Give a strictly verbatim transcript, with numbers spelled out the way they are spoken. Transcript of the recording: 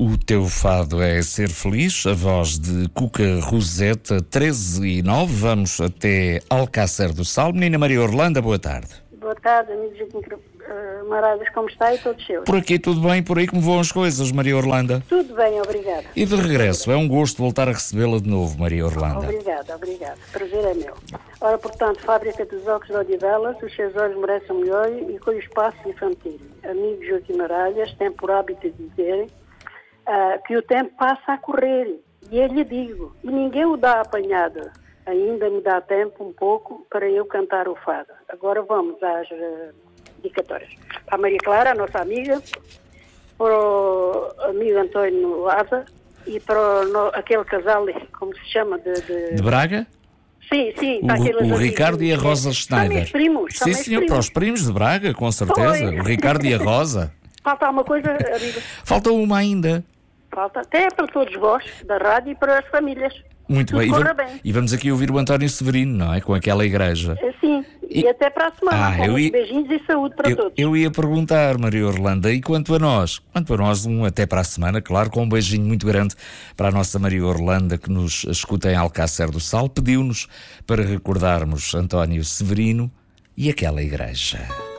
O teu fado é Ser Feliz, a voz de Cuca Roseta, treze e nove. Vamos até Alcácer do Sal. Menina Maria Orlando, boa tarde. Boa tarde, amigos uh, Maradas, como está e todos seus? Por aqui tudo bem, por aí como vão as coisas, Maria Orlando? Tudo bem, obrigada. E de regresso, é um gosto voltar a recebê-la de novo, Maria Orlando. Obrigada, obrigada. Prazer é meu. Ora, portanto, Fábrica dos Óculos de Odivelas, os seus olhos merecem melhor e com o espaço infantil. Amigos Joaquim Maralhas, tem por hábito dizer uh, que o tempo passa a correr. E eu lhe digo, e ninguém o dá apanhado. Ainda me dá tempo um pouco para eu cantar o fado. Agora vamos às uh, dedicatórias. Para a Maria Clara, a nossa amiga, para o amigo António Asa e para o, no, aquele casal, como se chama, de... De, de Braga? Sim, sim. O, o Ricardo e a Rosa é, Schneider. São meus primos. Sim, senhor, primos. Para os primos de Braga, com certeza. Oi. O Ricardo e a Rosa. Falta alguma coisa, amiga? Falta uma ainda. Falta até para todos vós, da rádio e para as famílias. Muito bem. E, vamos, bem. E vamos aqui ouvir o António Severino, não é? Com aquela igreja. Sim, e, e até para a semana. Ah, eu ia... Beijinhos e saúde para eu, todos. Eu ia perguntar, Maria Orlando, e quanto a nós? Quanto a nós, um até para a semana, claro, com um beijinho muito grande para a nossa Maria Orlando, que nos escuta em Alcácer do Sal. Pediu-nos para recordarmos António Severino e aquela igreja.